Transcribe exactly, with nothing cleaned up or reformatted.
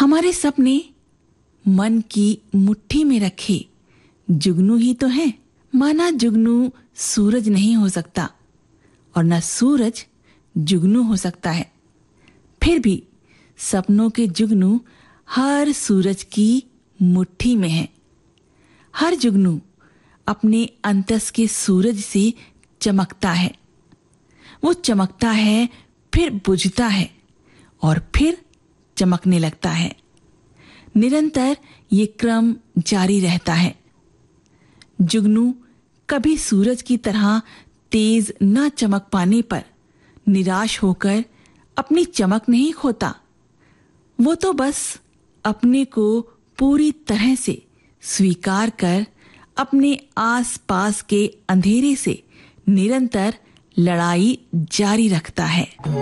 हमारे सपने मन की मुट्ठी में रखे जुगनू ही तो है। माना जुगनू सूरज नहीं हो सकता और न सूरज जुगनू हो सकता है, फिर भी सपनों के जुगनू हर सूरज की मुट्ठी में है। हर जुगनू अपने अंतस के सूरज से चमकता है। वो चमकता है, फिर बुझता है और फिर चमकने लगता है। निरंतर ये क्रम जारी रहता है। जुगनू कभी सूरज की तरह तेज न चमक पाने पर निराश होकर अपनी चमक नहीं खोता। वो तो बस अपने को पूरी तरह से स्वीकार कर अपने आसपास के अंधेरे से निरंतर लड़ाई जारी रखता है।